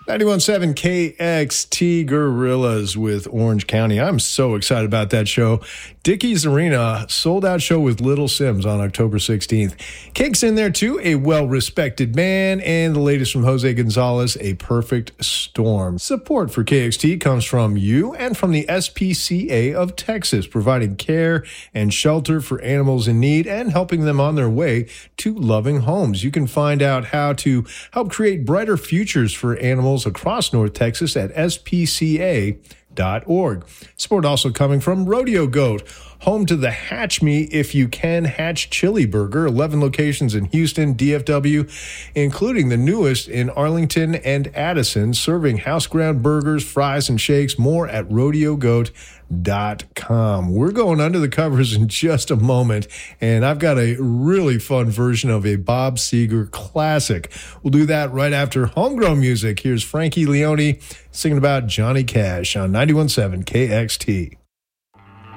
91.7 KXT Gorillas with Orange County. I'm so excited about that show. Dickies Arena, sold-out show with Little Sims on October 16th. Cake's in there, too, a well-respected man, and the latest from Jose Gonzalez, A Perfect Storm. Support for KXT comes from you and from the SPCA of Texas, providing care and shelter for animals in need and helping them on their way to loving homes. You can find out how to help create brighter futures for animals across North Texas at spca.org. Support also coming from Rodeo Goat, home to the Hatch Me If You Can Hatch Chili Burger, 11 locations in Houston, DFW, including the newest in Arlington and Addison, serving house-ground burgers, fries, and shakes. More at rodeogoat.com. We're going under the covers in just a moment, and I've got a really fun version of a Bob Seger classic. We'll do that right after homegrown music. Here's Frankie Leone singing about Johnny Cash on 91.7 KXT.